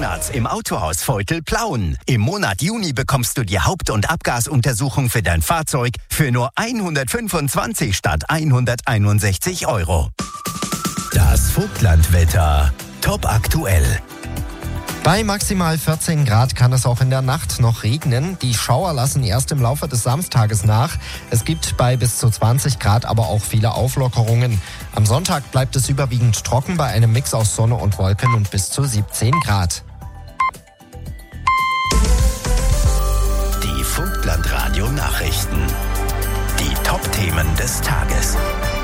Monats im Autohaus Veutel-Plauen. Im Monat Juni bekommst du die Haupt- und Abgasuntersuchung für dein Fahrzeug für nur 125 statt 161 €. Das Vogtlandwetter. Top aktuell. Bei maximal 14 Grad kann es auch in der Nacht noch regnen. Die Schauer lassen erst im Laufe des Samstages nach. Es gibt bei bis zu 20 Grad aber auch viele Auflockerungen. Am Sonntag bleibt es überwiegend trocken bei einem Mix aus Sonne und Wolken und bis zu 17 Grad. Die Vogtlandradio Nachrichten. Die Top-Themen des Tages.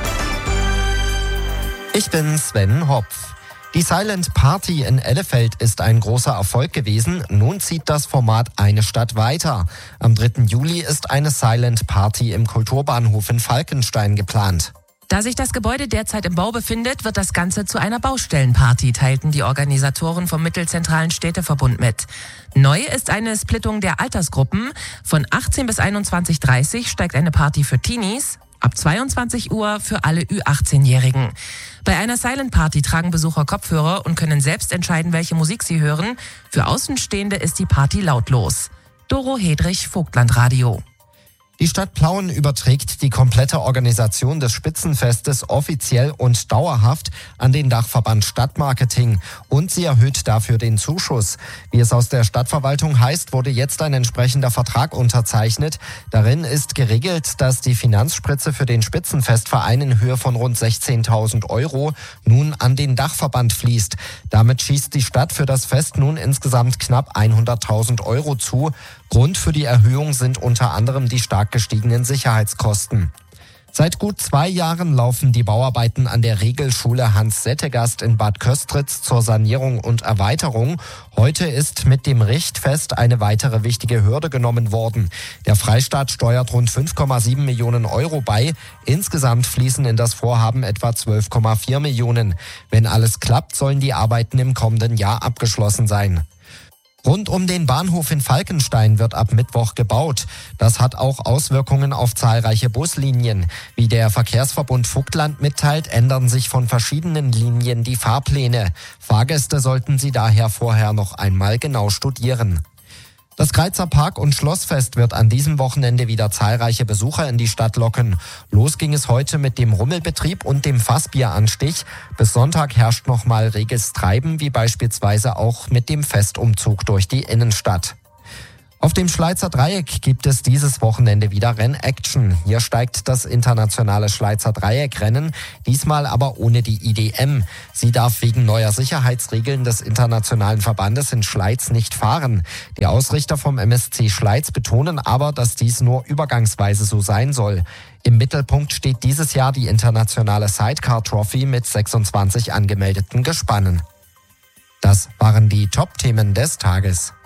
Ich bin Sven Hopf. Die Silent Party in Ellefeld ist ein großer Erfolg gewesen. Nun zieht das Format eine Stadt weiter. Am 3. Juli ist eine Silent Party im Kulturbahnhof in Falkenstein geplant. Da sich das Gebäude derzeit im Bau befindet, wird das Ganze zu einer Baustellenparty, teilten die Organisatoren vom Mittelzentralen Städteverbund mit. Neu ist eine Splittung der Altersgruppen. Von 18 bis 21:30 steigt eine Party für Teenies, ab 22 Uhr für alle Ü18-Jährigen. Bei einer Silent Party tragen Besucher Kopfhörer und können selbst entscheiden, welche Musik sie hören. Für Außenstehende ist die Party lautlos. Doro Hedrich, Vogtlandradio. Die Stadt Plauen überträgt die komplette Organisation des Spitzenfestes offiziell und dauerhaft an den Dachverband Stadtmarketing und sie erhöht dafür den Zuschuss. Wie es aus der Stadtverwaltung heißt, wurde jetzt ein entsprechender Vertrag unterzeichnet. Darin ist geregelt, dass die Finanzspritze für den Spitzenfestverein in Höhe von rund 16.000 € nun an den Dachverband fließt. Damit schießt die Stadt für das Fest nun insgesamt knapp 100.000 € zu. Grund für die Erhöhung sind unter anderem die stark gestiegenen Sicherheitskosten. Seit gut 2 Jahren laufen die Bauarbeiten an der Regelschule Hans Settegast in Bad Köstritz zur Sanierung und Erweiterung. Heute ist mit dem Richtfest eine weitere wichtige Hürde genommen worden. Der Freistaat steuert rund 5,7 Millionen € bei. Insgesamt fließen in das Vorhaben etwa 12,4 Millionen. Wenn alles klappt, sollen die Arbeiten im kommenden Jahr abgeschlossen sein. Rund um den Bahnhof in Falkenstein wird ab Mittwoch gebaut. Das hat auch Auswirkungen auf zahlreiche Buslinien. Wie der Verkehrsverbund Vogtland mitteilt, ändern sich von verschiedenen Linien die Fahrpläne. Fahrgäste sollten sie daher vorher noch einmal genau studieren. Das Greizer Park- und Schlossfest wird an diesem Wochenende wieder zahlreiche Besucher in die Stadt locken. Los ging es heute mit dem Rummelbetrieb und dem Fassbieranstich. Bis Sonntag herrscht nochmal reges Treiben, wie beispielsweise auch mit dem Festumzug durch die Innenstadt. Auf dem Schleizer Dreieck gibt es dieses Wochenende wieder Rennaction. Hier steigt das internationale Schleizer Dreieckrennen, diesmal aber ohne die IDM. Sie darf wegen neuer Sicherheitsregeln des internationalen Verbandes in Schleiz nicht fahren. Die Ausrichter vom MSC Schleiz betonen aber, dass dies nur übergangsweise so sein soll. Im Mittelpunkt steht dieses Jahr die internationale Sidecar Trophy mit 26 angemeldeten Gespannen. Das waren die Top-Themen des Tages.